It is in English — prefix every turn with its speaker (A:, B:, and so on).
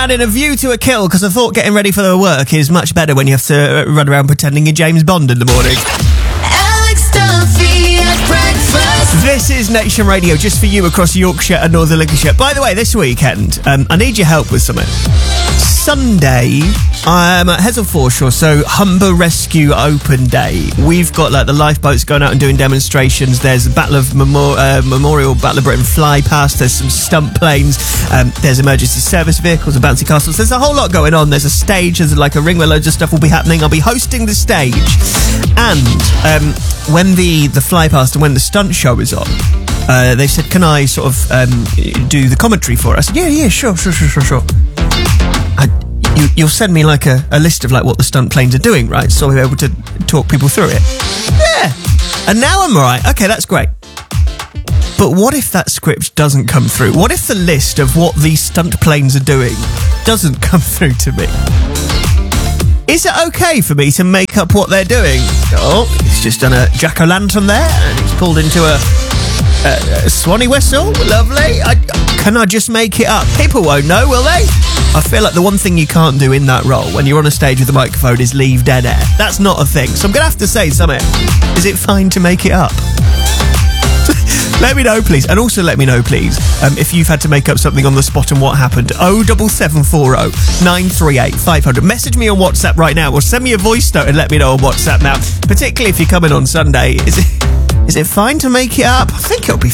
A: And in A View to a Kill, because I thought getting ready for the work is much better when you have to run around pretending you're James Bond in the morning.
B: Alex Duffy at breakfast.
A: This is Nation Radio, just for you across Yorkshire and Northern Lincolnshire. By the way, this weekend, I need your help with something. Sunday, I'm at Hessel Foreshore, so Humber Rescue Open Day. We've got like the lifeboats going out and doing demonstrations. There's a Battle of Memorial Battle of Britain fly past. There's some stunt planes. There's emergency service vehicles and bouncy castles. There's a whole lot going on. There's a stage. There's like a ring where loads of stuff will be happening. I'll be hosting the stage. And when the fly past and when the stunt show is on, they said, can I sort of do the commentary for us? Yeah, sure. You'll send me like a list of like what the stunt planes are doing, right? So I'll be able to talk people through it. Yeah. And now I'm all right. Okay, that's great. But what if that script doesn't come through? What if the list of what these stunt planes are doing doesn't come through to me? Is it okay for me to make up what they're doing? Oh, he's just done a jack-o'-lantern there, and he's pulled into a swanee whistle. Lovely. Can I just make it up? People won't know, will they? I feel like the one thing you can't do in that role when you're on a stage with a microphone is leave dead air. That's not a thing. So I'm going to have to say something. Is it fine to make it up? Let me know, please. And also let me know, please, if you've had to make up something on the spot and what happened. 07740 938 500. Message me on WhatsApp right now or send me a voice note and let me know on WhatsApp now. Particularly if you're coming on Sunday. Is it fine to make it up? I think it'll be